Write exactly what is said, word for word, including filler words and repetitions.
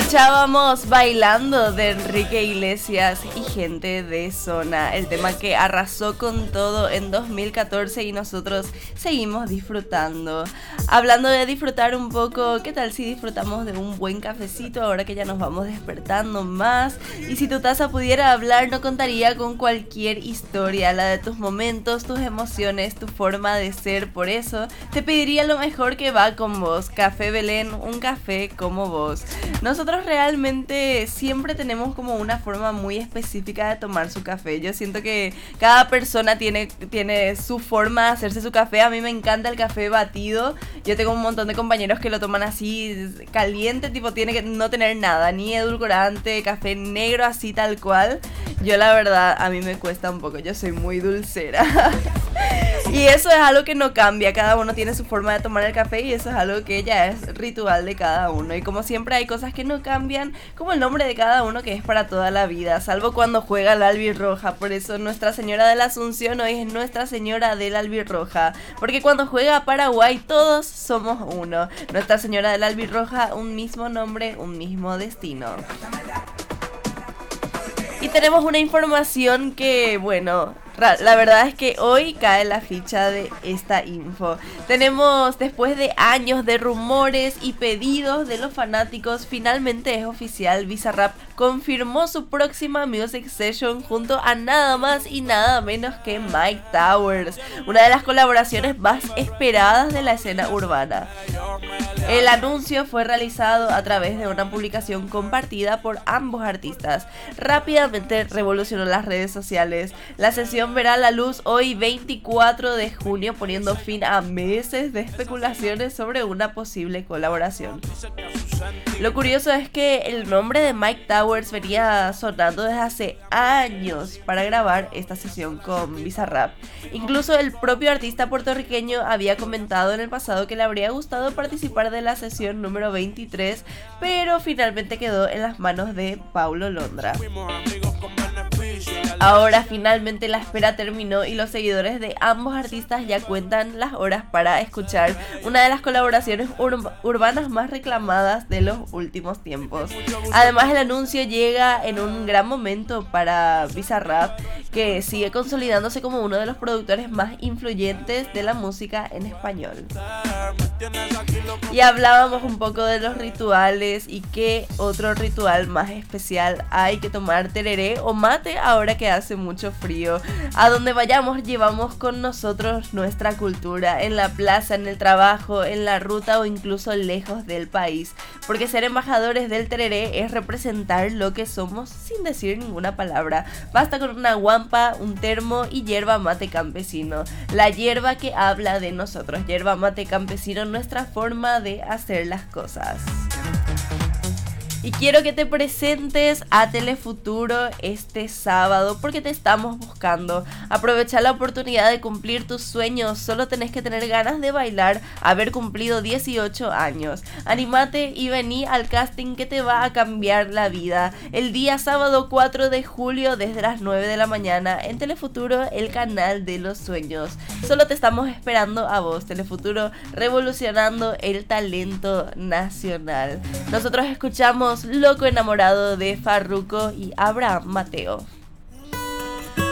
Escuchábamos Bailando de Enrique Iglesias y Gente de Zona, el tema que arrasó con todo en dos mil catorce y nosotros seguimos disfrutando. Hablando de disfrutar un poco, ¿qué tal si disfrutamos de un buen cafecito ahora que ya nos vamos despertando más? Y si tu taza pudiera hablar, no contaría con cualquier historia, la de tus momentos, tus emociones, tu forma de ser. Por eso te pediría lo mejor que va con vos, Café Belén, un café como vos. Nosotros realmente siempre tenemos como una forma muy específica de tomar su café. Yo siento que cada persona tiene, tiene su forma de hacerse su café. A mí me encanta el café batido. Yo tengo un montón de compañeros que lo toman así caliente, tipo tiene que no tener nada, ni edulcorante, café negro así tal cual. Yo la verdad, a mí me cuesta un poco, yo soy muy dulcera. Y eso es algo que no cambia, cada uno tiene su forma de tomar el café y eso es algo que ya es ritual de cada uno. Y como siempre hay cosas que no cambian, como el nombre de cada uno que es para toda la vida, salvo cuando juega la albirroja. Por eso Nuestra Señora de la Asunción hoy es Nuestra Señora de la Albirroja, porque cuando juega a Paraguay todos somos uno. Nuestra Señora de la Albirroja, un mismo nombre, un mismo destino. Y tenemos una información que, bueno, la verdad es que hoy cae la ficha de esta info. Tenemos, después de años de rumores y pedidos de los fanáticos, finalmente es oficial. Bizarrap confirmó su próxima music session junto a nada más y nada menos que Myke Towers, una de las colaboraciones más esperadas de la escena urbana. El anuncio fue realizado a través de una publicación compartida por ambos artistas. Rápidamente revolucionó las redes sociales. La sesión verá la luz hoy veinticuatro de junio, poniendo fin a meses de especulaciones sobre una posible colaboración. Lo curioso es que el nombre de Myke Towers venía sonando desde hace años para grabar esta sesión con Bizarrap. Incluso el propio artista puertorriqueño había comentado en el pasado que le habría gustado participar de la sesión número veintitrés, pero finalmente quedó en las manos de Paulo Londra. Ahora finalmente la espera terminó y los seguidores de ambos artistas ya cuentan las horas para escuchar una de las colaboraciones ur- urbanas más reclamadas de los últimos tiempos. Además, el anuncio llega en un gran momento para Bizarrap, que sigue consolidándose como uno de los productores más influyentes de la música en español. Y hablábamos un poco de los rituales y qué otro ritual más especial hay que tomar tereré o mate ahora que hace mucho frío. A donde vayamos llevamos con nosotros nuestra cultura, en la plaza, en el trabajo, en la ruta o incluso lejos del país, porque ser embajadores del tereré es representar lo que somos sin decir ninguna palabra. Basta con una guampa, un termo y yerba mate campesino, la hierba que habla de nosotros. Yerba mate campesino, nuestra forma de hacer las cosas. Y quiero que te presentes a Telefuturo este sábado porque te estamos buscando. Aprovecha la oportunidad de cumplir tus sueños. Solo tenés que tener ganas de bailar, haber cumplido dieciocho años. Anímate y vení al casting que te va a cambiar la vida. El día sábado cuatro de julio desde las nueve de la mañana en Telefuturo, el canal de los sueños. Solo te estamos esperando a vos, Telefuturo, revolucionando el talento nacional. Nosotros escuchamos Loco Enamorado de Farruko y Abraham Mateo.